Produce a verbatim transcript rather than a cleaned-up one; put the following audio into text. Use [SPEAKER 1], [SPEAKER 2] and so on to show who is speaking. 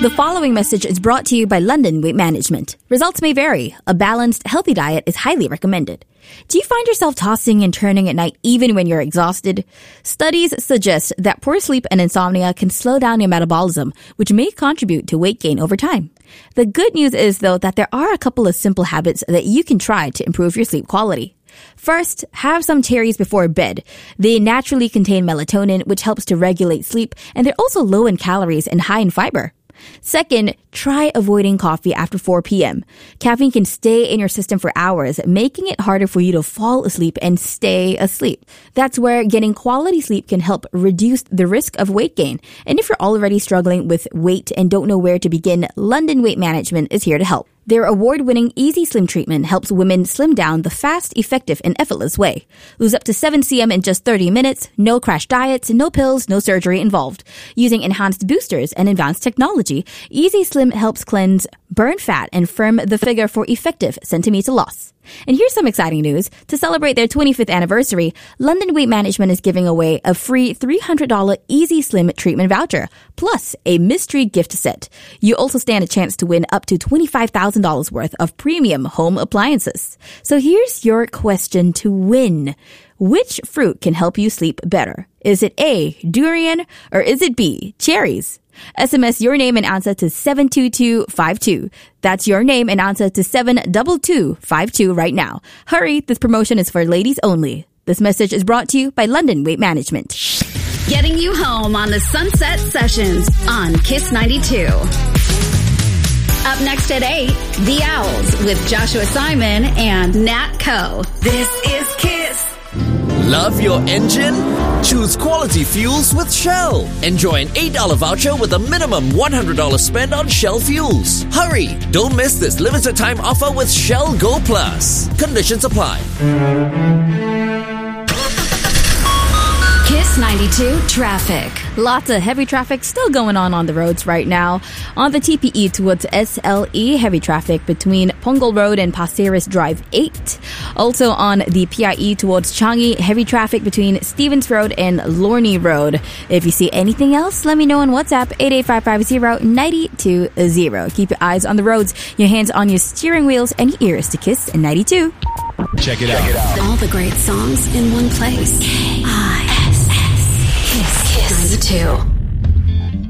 [SPEAKER 1] The following message is brought to you by London Weight Management. Results may vary. A balanced, healthy diet is highly recommended. Do you find yourself tossing and turning at night even when you're exhausted? Studies suggest that poor sleep and insomnia can slow down your metabolism, which may contribute to weight gain over time. The good news is, though, that there are a couple of simple habits that you can try to improve your sleep quality. First, have some cherries before bed. They naturally contain melatonin, which helps to regulate sleep, and they're also low in calories and high in fiber. Second, try avoiding coffee after four p.m. Caffeine can stay in your system for hours, making it harder for you to fall asleep and stay asleep. That's where getting quality sleep can help reduce the risk of weight gain. And if you're already struggling with weight and don't know where to begin, London Weight Management is here to help. Their award-winning Easy Slim treatment helps women slim down the fast, effective, and effortless way. Lose up to seven kilograms in just thirty minutes, no crash diets, no pills, no surgery involved. Using enhanced boosters and advanced technology, Easy Slim helps cleanse, burn fat, and firm the figure for effective centimeter loss. And here's some exciting news. To celebrate their twenty-fifth anniversary, London Weight Management is giving away a free three hundred dollars Easy Slim treatment voucher, plus a mystery gift set. You also stand a chance to win up to twenty-five thousand dollars worth of premium home appliances. So here's your question to win. Which fruit can help you sleep better? Is it A, durian, or is it B, cherries? S M S your name and answer to seven two two five two. That's your name and answer to seven two two five two right now. Hurry, this promotion is for ladies only. This message is brought to you by London Weight Management.
[SPEAKER 2] Getting you home on the Sunset Sessions on Kiss ninety-two. Up next at eight, The Owls with Joshua Simon and Nat Coe. This is Kiss.
[SPEAKER 3] Love your engine? Choose quality fuels with Shell. Enjoy an eight dollars voucher with a minimum one hundred dollars spend on Shell fuels. Hurry! Don't miss this limited time offer with Shell Go Plus. Conditions apply.
[SPEAKER 2] Kiss ninety-two traffic.
[SPEAKER 1] Lots of heavy traffic still going on on the roads right now. On the T P E towards S L E, heavy traffic between Punggol Road and Pasir Ris Drive eight. Also on the P I E towards Changi, heavy traffic between Stevens Road and Lornie Road. If you see anything else, let me know on WhatsApp eight eight five five zero nine two zero. Keep your eyes on the roads, your hands on your steering wheels, and your ears to Kiss ninety-two.
[SPEAKER 4] Check it out.
[SPEAKER 2] All the great songs in one place. K I S S Kiss ninety-two.